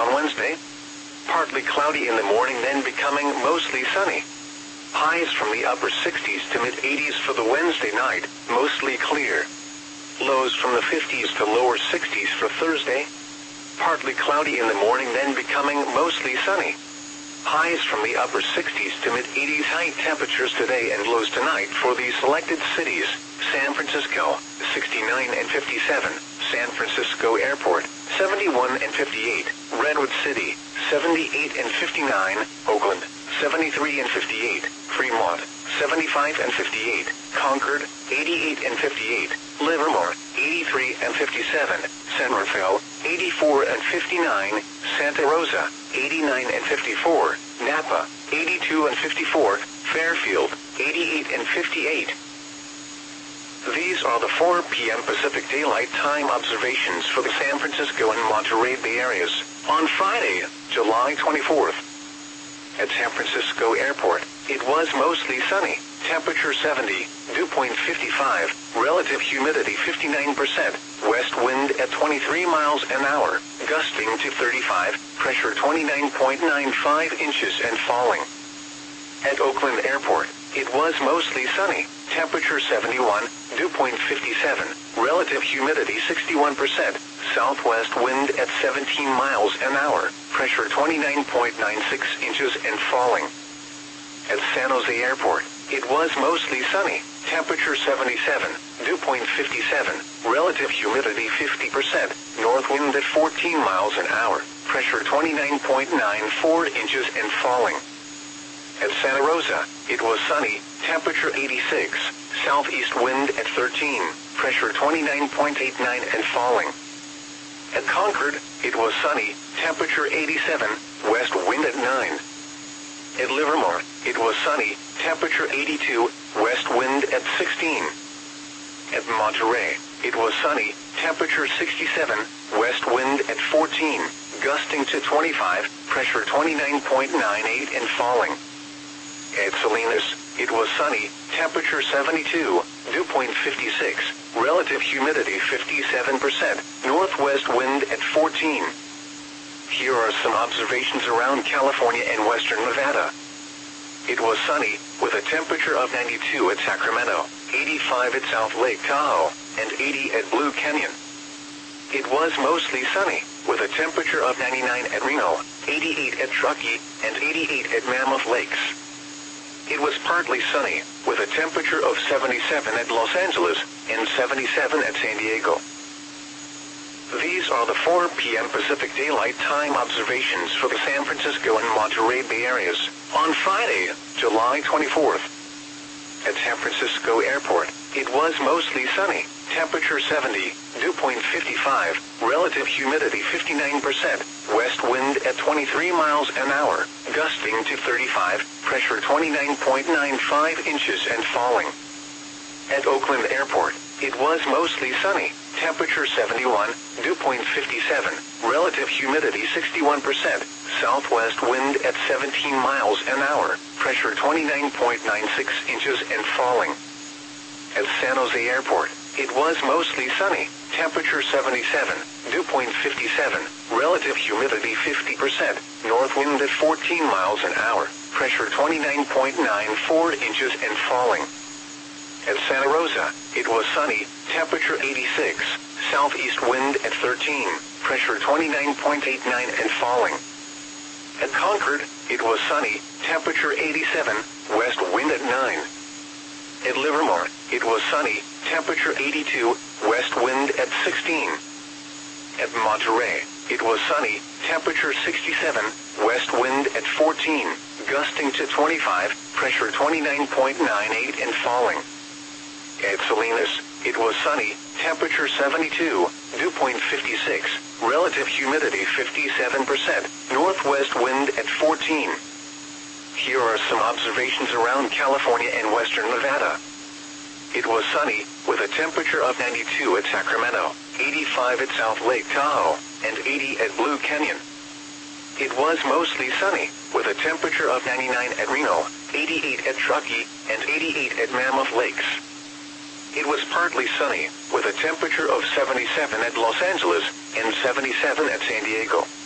on Wednesday. Partly cloudy in the morning, then becoming mostly sunny. Highs from the upper 60s to mid-80s for the Wednesday night, mostly clear. Lows from the 50s to lower 60s for Thursday. Partly cloudy in the morning, then becoming mostly sunny. Highs from the upper 60s to mid-80s. High temperatures today and lows tonight for the selected cities: San Francisco, 69 and 57, San Francisco Airport, 71 and 58, Redwood City, 78 and 59, Oakland, 73 and 58, Fremont, 75 and 58, Concord, 88 and 58, Livermore, 83 and 57, San Rafael, 84 and 59, Santa Rosa, 89 and 54, Napa, 82 and 54, Fairfield, 88 and 58. These are the 4 p.m. Pacific Daylight Time observations for the San Francisco and Monterey Bay areas on Friday, July 24th. At San Francisco Airport, it was mostly sunny, temperature 70, dew point 55, relative humidity 59%, west wind at 23 miles an hour, gusting to 35, pressure 29.95 inches and falling. At Oakland Airport, it was mostly sunny, temperature 71, dew point 57, relative humidity 61%, southwest wind at 17 miles an hour, pressure 29.96 inches and falling. At San Jose Airport, it was mostly sunny, temperature 77, dew point 57, relative humidity 50%, north wind at 14 miles an hour, pressure 29.94 inches and falling. At Santa Rosa, it was sunny, temperature 86, southeast wind at 13, pressure 29.89 and falling. At Concord, it was sunny, temperature 87, west wind at 9. At Livermore, it was sunny, temperature 82, west wind at 16. At Monterey, it was sunny, temperature 67, west wind at 14, gusting to 25, pressure 29.98 and falling. At Salinas, it was sunny, temperature 72, dew point 56, relative humidity 57%, northwest wind at 14. Here are some observations around California and western Nevada. It was sunny, with a temperature of 92 at Sacramento, 85 at South Lake Tahoe, and 80 at Blue Canyon. It was mostly sunny, with a temperature of 99 at Reno, 88 at Truckee, and 88 at Mammoth Lakes. It was partly sunny, with a temperature of 77 at Los Angeles, and 77 at San Diego. These are the 4 p.m. Pacific Daylight Time observations for the San Francisco and Monterey Bay areas on Friday, July 24th. At San Francisco Airport, it was mostly sunny, temperature 70, dew point 55, relative humidity 59%, west wind at 23 miles an hour, gusting to 35, pressure 29.95 inches and falling. At Oakland Airport, it was mostly sunny, temperature 71, dew point 57, relative humidity 61%, southwest wind at 17 miles an hour, pressure 29.96 inches and falling. At San Jose Airport, it was mostly sunny, temperature 77, dew point 57, relative humidity 50%, north wind at 14 miles an hour, pressure 29.94 inches and falling. At Santa Rosa, it was sunny, temperature 86, southeast wind at 13, pressure 29.89 and falling. At Concord, it was sunny, temperature 87, west wind at 9. At Livermore, it was sunny, temperature 82, west wind at 16. At Monterey, it was sunny, temperature 67, west wind at 14, gusting to 25, pressure 29.98 and falling. At Salinas, it was sunny, temperature 72, dew point 56, relative humidity 57%, northwest wind at 14. Here are some observations around California and western Nevada. It was sunny, with a temperature of 92 at Sacramento, 85 at South Lake Tahoe, and 80 at Blue Canyon. It was mostly sunny, with a temperature of 99 at Reno, 88 at Truckee, and 88 at Mammoth Lakes. It was partly sunny, with a temperature of 77 at Los Angeles, and 77 at San Diego.